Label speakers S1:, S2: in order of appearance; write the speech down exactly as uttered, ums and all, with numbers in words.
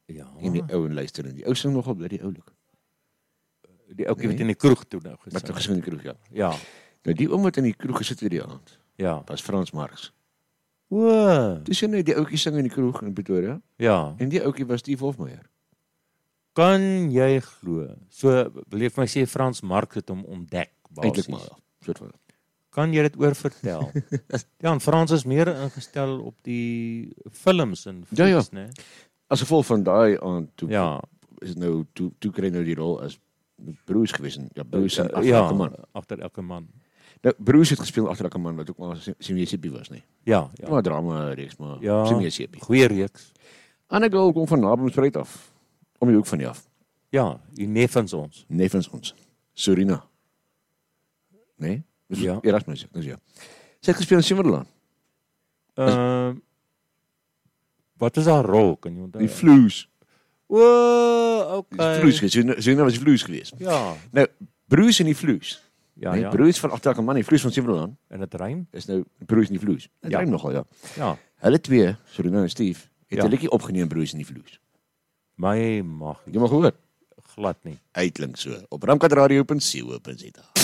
S1: Ja.
S2: En die ou en luister en die ou sing nogal bly die oulik.
S1: Die ouetjie
S2: Nee.
S1: wat in die kroeg toe nou
S2: Wat
S1: gesing.
S2: gesing in die kroeg, ja.
S1: Ja.
S2: Nou die oom wat in die kroeg gesit het die aand,
S1: Ja.
S2: was Frans Marx.
S1: O.
S2: Dis net die ouetjie sing in die kroeg in Pretoria.
S1: Ja.
S2: En die ouetjie was Steve Hofmeyer.
S1: Kan jy glo? So wil jy vir my sê Frans Marx het hom ontdek
S2: Eintlik
S1: basies.
S2: maar, ja. Soort van.
S1: Kan jy dit oor vertel? Ja, en Frans is meer ingestel op die films en
S2: Ja, ja.
S1: flieks, né?
S2: As gevolg van daai aand toe
S1: Ja.
S2: is nou toe toe kry nou die rol as Bruce gewees en ja Bruce en
S1: Uh,
S2: agter
S1: ja,
S2: elke man.
S1: agter elke man.
S2: Nou Bruce het gespeel agter elke man wat ook maar Simiesipie was, nee.
S1: Ja,
S2: Ja.
S1: ja.
S2: Maar drama reeks maar
S1: Ja.
S2: Simiesipie.
S1: Goeie reeks.
S2: Ander girl kom van Naboomspruit af. Om die hoek van die af.
S1: Ja, die neffens ons.
S2: Neffens ons. Sorina. Nee? Dis
S1: Ja.
S2: Erasmus, dis ja. Sy het gespeel in Simmerland.
S1: Ehm uh, Wat is haar rol? Kan jy onthou?
S2: Die vloes.
S1: O,
S2: Die
S1: okay.
S2: vloes gewees. Sorina Sorina was die vloes geweest.
S1: Ja.
S2: Nou Bruce en die vloes.
S1: Ja,
S2: nee,
S1: ja.
S2: Bruce van agter elke man, die vloes van Simmerland
S1: En dit rym?
S2: is nou Bruce en die vloes. Dit
S1: Ja.
S2: rym nogal ja.
S1: Ja.
S2: Hulle twee, Sorina en Steve, het 'n
S1: Ja.
S2: liedjie opgeneem Bruce en die vloes.
S1: My mag
S2: Jy mag hoor.
S1: glad nie.
S2: Uitklink so op ramkatradio punt co punt za.